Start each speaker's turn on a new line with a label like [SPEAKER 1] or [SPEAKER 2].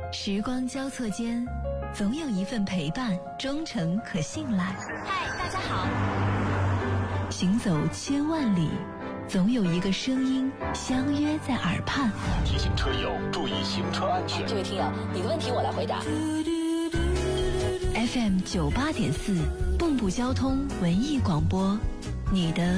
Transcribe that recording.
[SPEAKER 1] 时光交错间，总有一份陪伴忠诚可信赖。
[SPEAKER 2] 嗨，大家好。
[SPEAKER 1] 行走千万里，总有一个声音相约在耳畔。
[SPEAKER 3] 提醒车友注意行车安全。
[SPEAKER 2] 这位听友，你的问题我来回答。
[SPEAKER 1] FM 98.4，蚌埠交通文艺广播，你的